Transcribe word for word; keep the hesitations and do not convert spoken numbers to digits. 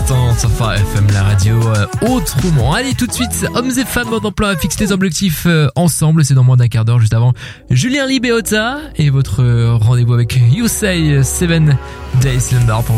l'instant sur Phare F M, la radio euh, autrement. Allez, tout de suite, hommes et femmes en emploi, fixent les objectifs euh, ensemble. C'est dans moins d'un quart d'heure, juste avant Julien Libéota et votre euh, rendez-vous avec You Say Seven Days Slender pour